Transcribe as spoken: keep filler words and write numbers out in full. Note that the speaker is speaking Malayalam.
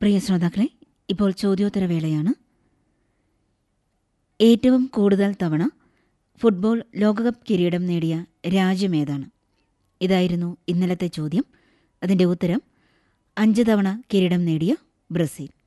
പ്രിയ ശ്രോതാക്കളെ, ഇപ്പോൾ ചോദ്യോത്തരവേളയാണ്. ഏറ്റവും കൂടുതൽ തവണ ഫുട്ബോൾ ലോകകപ്പ് കിരീടം നേടിയ രാജ്യമേതാണ്? ഇതായിരുന്നു ഇന്നലത്തെ ചോദ്യം. അതിൻ്റെ ഉത്തരം അഞ്ച് തവണ കിരീടം നേടിയ ബ്രസീൽ.